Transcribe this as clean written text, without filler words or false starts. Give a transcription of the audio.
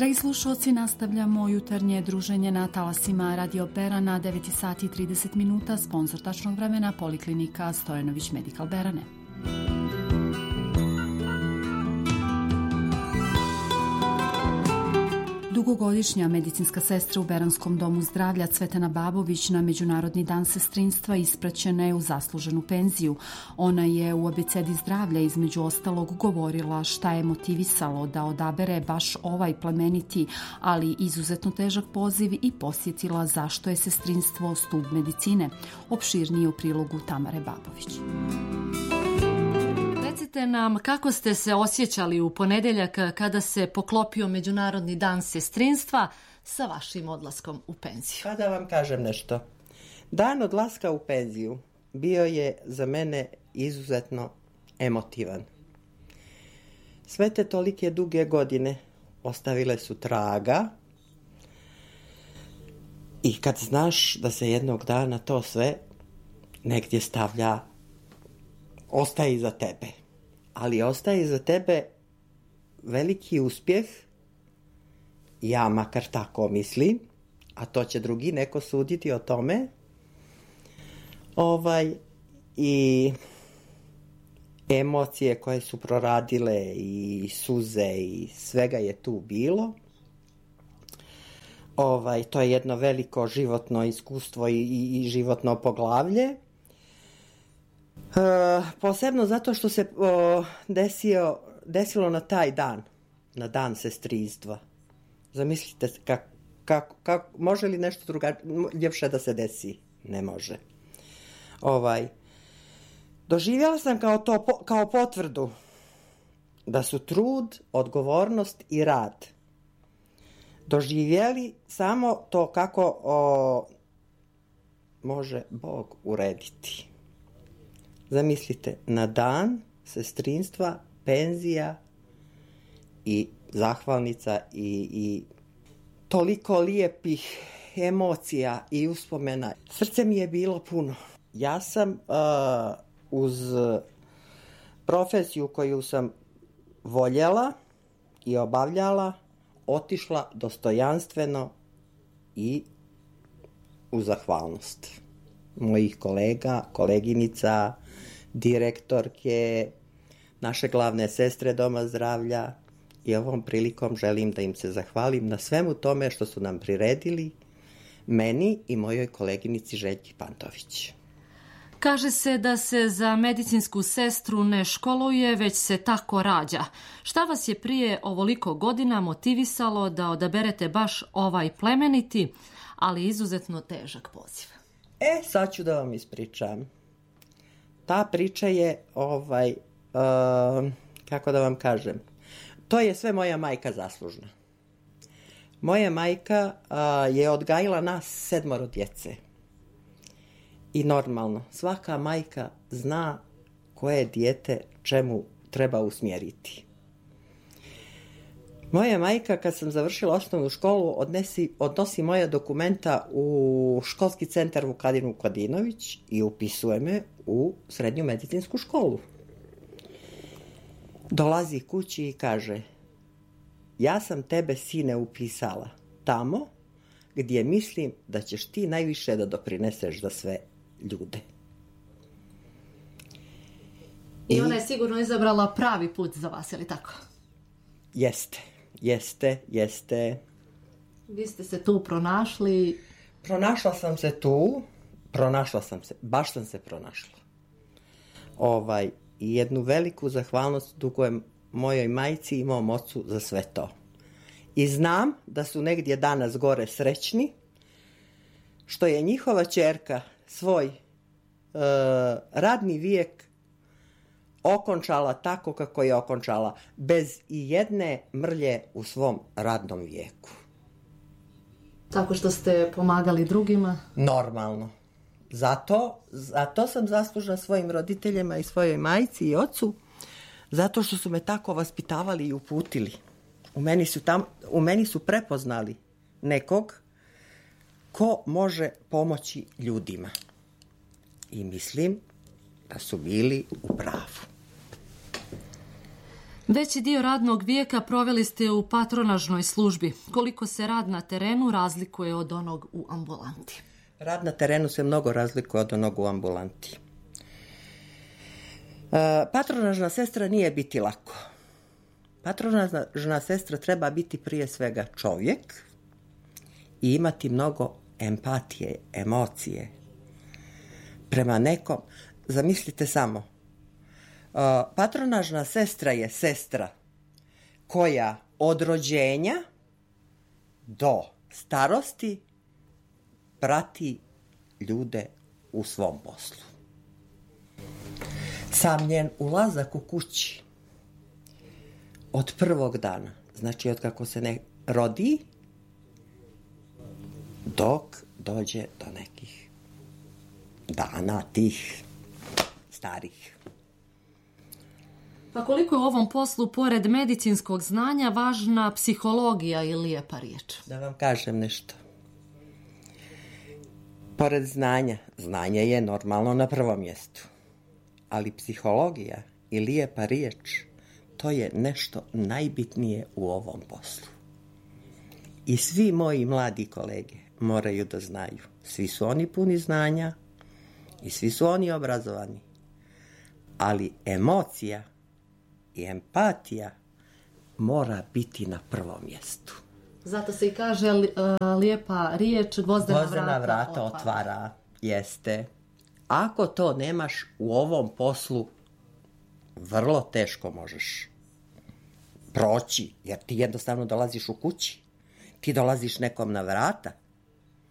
Dragi slušalci, nastavljamo jutarnje druženje na talasima Radio Berana, 9 sati i 30 minuta, sponsor tačnog vremena Poliklinika Stojanović Medical Berane. Dugogodišnja medicinska sestra u Beranskom domu zdravlja Cvetana Babović na Međunarodni dan sestrinstva ispraćena je u zasluženu penziju. Ona je u abecedi zdravlja između ostalog govorila šta je motivisalo da odabere baš ovaj plemeniti, ali izuzetno težak poziv i posjetila zašto je sestrinstvo stub medicine. Opširnije u prilogu Tamare Babović. Recite nam kako ste se osjećali u ponedeljak kada se poklopio Međunarodni dan sestrinstva sa vašim odlaskom u penziju? Pa da vam kažem nešto. Dan odlaska u penziju bio je za mene izuzetno emotivan. Sve te tolike duge godine ostavile su traga i kad znaš da se jednog dana to sve negdje stavlja, ostaje iza tebe. Ali ostaje iza tebe veliki uspjeh, ja makar tako mislim, a to će drugi neko suditi o tome. I emocije koje su proradile i suze i svega je tu bilo. To je jedno veliko životno iskustvo i životno poglavlje. Posebno zato što se desilo na taj dan, na dan sestrinstva. Zamislite kako može li nešto ljepše da se desi? Ne može. Doživjela sam kao potvrdu da su trud, odgovornost i rad doživjeli samo to kako može Bog urediti. Zamislite, na dan sestrinstva, penzija i zahvalnica i toliko lijepih emocija i uspomena. Srce mi je bilo puno. Ja sam uz profesiju koju sam voljela i obavljala otišla dostojanstveno i u zahvalnost mojih kolega, koleginica, direktorke, naše glavne sestre Doma zdravlja, i ovom prilikom želim da im se zahvalim na svemu tome što su nam priredili, meni i mojoj koleginici Željki Pantović. Kaže se da se za medicinsku sestru ne školuje, već se tako rađa. Šta vas je prije ovoliko godina motivisalo da odaberete baš ovaj plemeniti, ali izuzetno težak poziv? Sad ću da vam ispričam. Ta priča je, kako da vam kažem, to je sve moja majka zaslužna. Moja majka je odgajila nas 7 djece. I normalno, svaka majka zna koje dijete čemu treba usmjeriti. Moja majka, kad sam završila osnovnu školu, odnosi moja dokumenta u školski centar Vukadin Vukadinović i upisuje me u srednju medicinsku školu. Dolazi kući i kaže: ja sam tebe, sine, upisala tamo gdje mislim da ćeš ti najviše da doprineseš za sve ljude. I ona je sigurno izabrala pravi put za vas, je li tako? Jeste. Vi ste se tu pronašli? Pronašla sam se, baš sam se pronašla. I jednu veliku zahvalnost dugujem mojoj majci i mom ocu za sve to. I znam da su negdje danas gore srećni što je njihova ćerka svoj radni vijek okončala tako kako je okončala, bez i jedne mrlje u svom radnom vijeku. Tako što ste pomagali drugima? Normalno. Zato sam zaslužna svojim roditeljima i svojoj majci i ocu, zato što su me tako vaspitavali i uputili. U meni su prepoznali nekog ko može pomoći ljudima. I mislim da su bili u pravu. Veći dio radnog vijeka proveli ste u patronažnoj službi. Koliko se rad na terenu razlikuje od onog u ambulanti? Rad na terenu se mnogo razlikuje od onog u ambulanti. Patronažna sestra nije biti lako. Patronažna sestra treba biti prije svega čovjek i imati mnogo empatije, emocije prema nekom. Zamislite samo, patronažna sestra je sestra koja od rođenja do starosti prati ljude u svom poslu. Sam njen ulazak u kući od prvog dana, znači od kako se ne rodi, dok dođe do nekih dana tih starih. Pa koliko je u ovom poslu, pored medicinskog znanja, važna psihologija i lijepa riječ? Da vam kažem nešto. Pored znanja, znanje je normalno na prvom mjestu. Ali psihologija i lijepa riječ, to je nešto najbitnije u ovom poslu. I svi moji mladi kolege moraju da znaju. Svi su oni puni znanja i svi su oni obrazovani. Ali emocija i empatija mora biti na prvom mjestu. Zato se i kaže lijepa riječ, gvozdena vrata otvara. Jeste. Ako to nemaš u ovom poslu, vrlo teško možeš proći, jer ti jednostavno dolaziš u kući. Ti dolaziš nekom na vrata.